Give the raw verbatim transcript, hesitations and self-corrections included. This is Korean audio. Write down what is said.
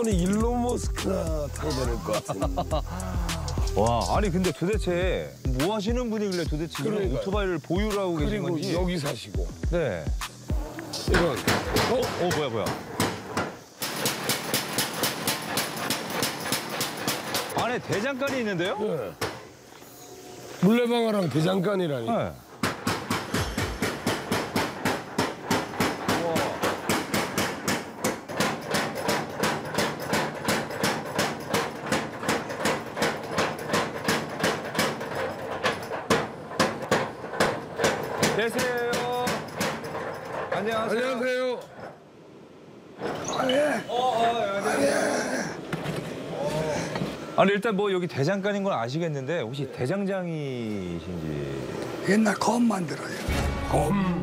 일론 머스크나 타고 다닐 것 같은데. 와, 아니 근데 도대체 뭐 하시는 분이길래 도대체 이런 그러니까요. 오토바이를 보유를 하고 계신 그리고 건지. 여기 사시고. 네. 이건 어? 어, 뭐야, 뭐야. 안에 대장간이 있는데요? 네. 물레방아랑 대장간이라니. 네. 우와. 계세요. 안녕하세요. 안녕하세요. 아, 예. 어, 어, 안녕하세요. 아니 일단 뭐 여기 대장간인 건 아시겠는데 혹시 대장장이신지. 옛날 검 만들어요. 검.